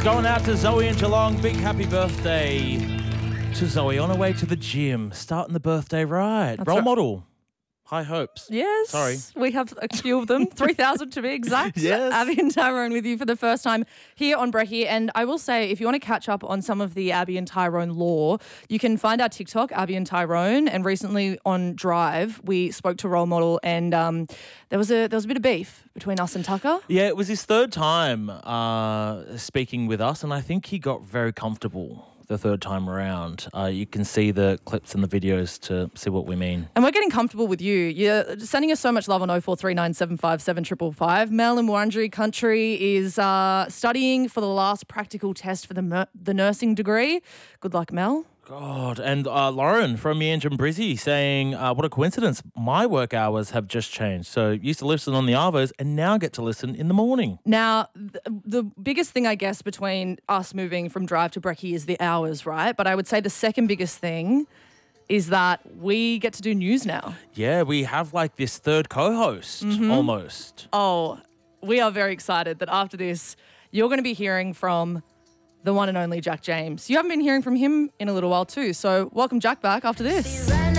Going out to Zoe in Geelong. Big happy birthday to Zoe on her way to the gym. Starting the birthday right. That's Role right. model. High hopes. Yes. Sorry. We have a few of them, 3,000 to be exact. Yes. Abby and Tyrone with you for the first time here on Brekkie. And I will say, if you want to catch up on some of the Abby and Tyrone lore, you can find our TikTok, Abby and Tyrone. And recently on Drive, we spoke to Role Model and there was a bit of beef between us and Tucker. Yeah, it was his third time speaking with us, and I think he got very comfortable the third time around. You can see the clips and the videos to see what we mean. And we're getting comfortable with you. You're sending us so much love on 0439 757 555. Mel in Wurundjeri country is studying for the last practical test for the nursing degree. Good luck, Mel. God, and Lauren from Meanjin Brizzy saying, what a coincidence. My work hours have just changed. So used to listen on the Arvos and now get to listen in the morning. Now, the biggest thing, I guess, between us moving from Drive to Brekkie is the hours, right? But I would say the second biggest thing is that we get to do news now. Yeah, we have like this third co-host almost. Oh, we are very excited that after this, you're going to be hearing from the one and only Jack James. You haven't been hearing from him in a little while too. So welcome Jack back after this.